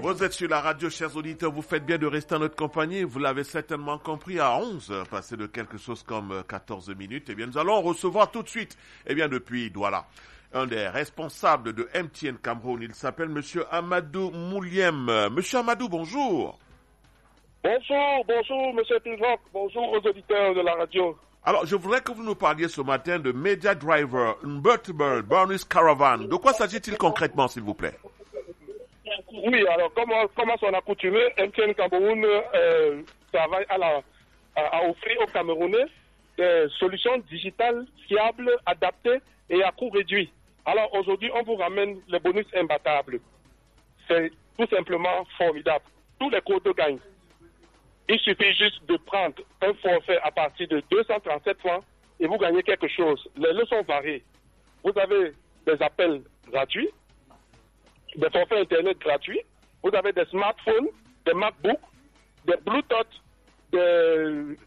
Vous êtes sur la radio, chers auditeurs, vous faites bien de rester en notre compagnie. Vous l'avez certainement compris, à 11h, passé de quelque chose comme 14 minutes, eh bien, nous allons recevoir tout de suite, eh bien, depuis Douala, un des responsables de MTN Cameroun. Il s'appelle Monsieur Amadou Mouliem. Monsieur Amadou, bonjour. Bonjour, Monsieur Pivot. Bonjour aux auditeurs de la radio. Alors, je voudrais que vous nous parliez ce matin de Media Driver, Bird Bonus Caravan. De quoi s'agit-il concrètement, s'il vous plaît? Oui, alors, comme à son accoutumé, MTN Cameroun travaille à offrir aux Camerounais des solutions digitales fiables, adaptées et à coût réduit. Alors, aujourd'hui, on vous ramène les bonus imbattables. C'est tout simplement formidable. Tous les codes gagnent. Il suffit juste de prendre un forfait à partir de 237 francs et vous gagnez quelque chose. Les leçons varient. Vous avez des appels gratuits, des forfaits Internet gratuits, vous avez des smartphones, des MacBooks, des Bluetooth, des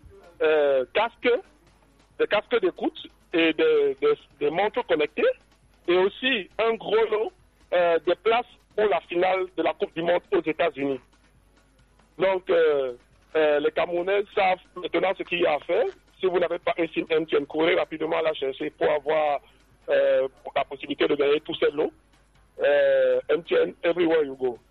casques d'écoute et des montres connectées et aussi un gros lot de places pour la finale de la Coupe du Monde aux États-Unis. Donc, les Camerounais savent maintenant ce qu'il y a à faire. Si vous n'avez pas un SIM MTN, courez rapidement la chercher pour avoir la possibilité de gagner tous ces lots. MTN, everywhere you go.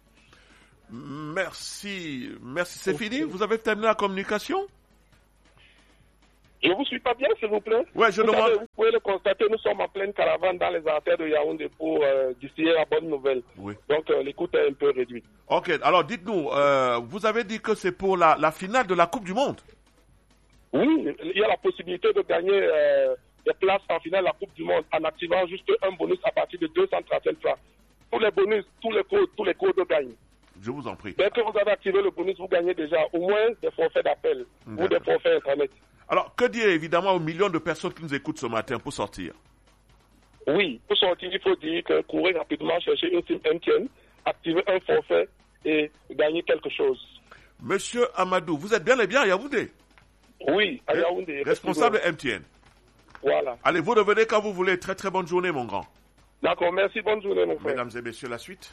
Merci. C'est fini? Vous avez terminé la communication? Je vous suis pas bien, s'il vous plaît. Ouais, Vous pouvez le constater, nous sommes en pleine caravane dans les artères de Yaoundé pour distiller la bonne nouvelle. Oui. Donc, l'écoute est un peu réduite. Ok, alors dites-nous, vous avez dit que c'est pour la finale de la Coupe du Monde? Oui, il y a la possibilité de gagner des places en finale de la Coupe du Monde en activant juste un bonus à partir de 237 francs. Tous les bonus, tous les codes gagnent. Je vous en prie. Dès que vous avez activé le bonus, vous gagnez déjà au moins des forfaits d'appel ou des forfaits Internet. Alors, que dire évidemment aux millions de personnes qui nous écoutent ce matin pour sortir? Oui, pour sortir, il faut dire que courez rapidement chercher une SIM MTN, activer un forfait et gagner quelque chose. Monsieur Amadou, vous êtes bien et bien à Yaoundé? Oui, à Yaoundé. Responsable MTN. Voilà. Allez, vous revenez quand vous voulez. Très très bonne journée, mon grand. D'accord, merci, bonne journée, mon frère. Mesdames et messieurs, la suite.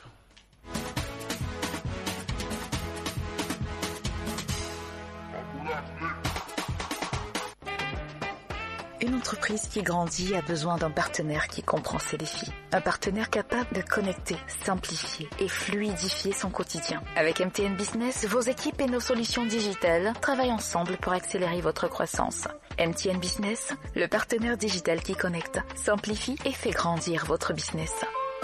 Une entreprise qui grandit a besoin d'un partenaire qui comprend ses défis. Un partenaire capable de connecter, simplifier et fluidifier son quotidien. Avec MTN Business, vos équipes et nos solutions digitales travaillent ensemble pour accélérer votre croissance. MTN Business, le partenaire digital qui connecte, simplifie et fait grandir votre business.